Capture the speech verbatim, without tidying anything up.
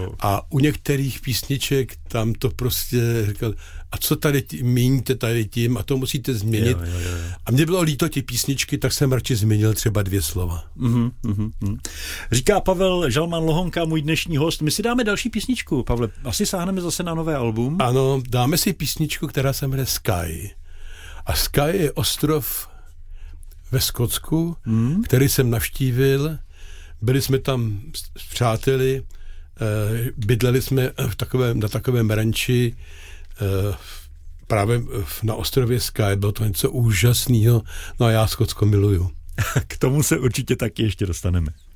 No. A u některých písniček tam to prostě říkal, a co tady tí, míníte tady tím a to musíte změnit. Jo, jo, jo. A mně bylo líto ty písničky, tak jsem radši změnil třeba dvě slova. Mm, mm, mm. Říká Pavel Žalman Lohonka, můj dnešní host. My si dáme další písničku, Pavle. Asi sáhneme zase na nové album. Ano, dáme si písničku, která se jmenuje Skye. A Skye je ostrov ve Skotsku, mm. který jsem navštívil. Byli jsme tam s přáteli, bydleli jsme v takovém, na takovém ranči právě na ostrově Skye. Bylo to něco úžasného. No a já Skotsko miluju. K tomu se určitě taky ještě dostaneme.